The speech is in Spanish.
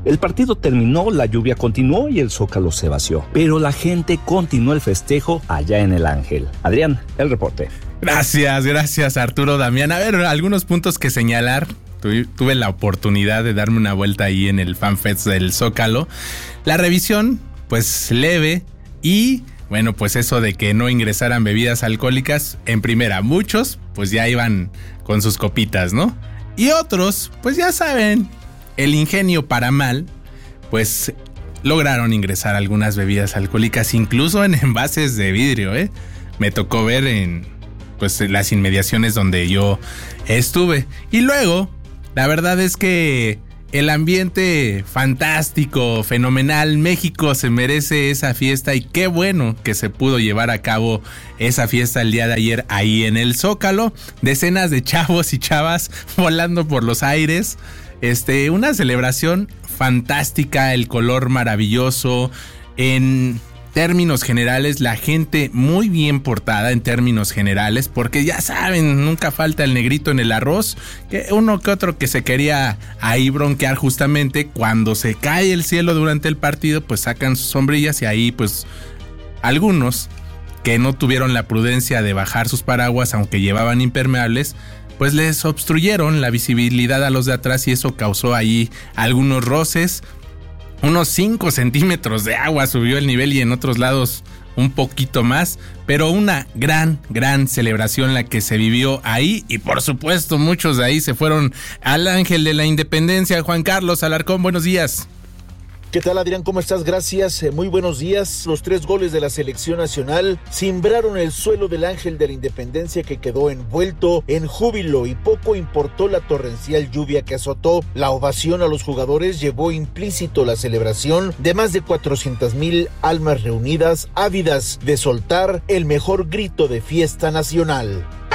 El partido terminó, la lluvia continuó y el Zócalo se vació. Pero la gente continuó el festejo allá en el Ángel. Adrián, el reporte. Gracias Arturo, Damián. A ver, algunos puntos que señalar. Tuve la oportunidad de darme una vuelta ahí en el FanFest del Zócalo. La revisión, pues leve y... bueno, pues eso de que no ingresaran bebidas alcohólicas, en primera, muchos pues ya iban con sus copitas, ¿no? Y otros, pues ya saben, el ingenio para mal, pues lograron ingresar algunas bebidas alcohólicas, incluso en envases de vidrio, ¿eh? Me tocó ver en pues las inmediaciones donde yo estuve. Y luego, la verdad es que el ambiente fantástico, fenomenal. México se merece esa fiesta y qué bueno que se pudo llevar a cabo esa fiesta el día de ayer ahí en el Zócalo. Decenas de chavos y chavas volando por los aires. Una celebración fantástica, el color maravilloso. En términos generales, la gente muy bien portada en términos generales, porque ya saben, nunca falta el negrito en el arroz, que uno que otro que se quería ahí bronquear justamente cuando se cae el cielo durante el partido, pues sacan sus sombrillas y ahí pues algunos que no tuvieron la prudencia de bajar sus paraguas, aunque llevaban impermeables, pues les obstruyeron la visibilidad a los de atrás y eso causó ahí algunos roces. Unos 5 centímetros de agua subió el nivel y en otros lados un poquito más, pero una gran celebración la que se vivió ahí y por supuesto muchos de ahí se fueron al Ángel de la Independencia. Juan Carlos Alarcón, buenos días. ¿Qué tal, Adrián? ¿Cómo estás? Gracias, muy buenos días. Los 3 goles de la selección nacional cimbraron el suelo del Ángel de la Independencia que quedó envuelto en júbilo y poco importó la torrencial lluvia que azotó. La ovación a los jugadores llevó implícito la celebración de más de 400,000 almas reunidas, ávidas de soltar el mejor grito de fiesta nacional.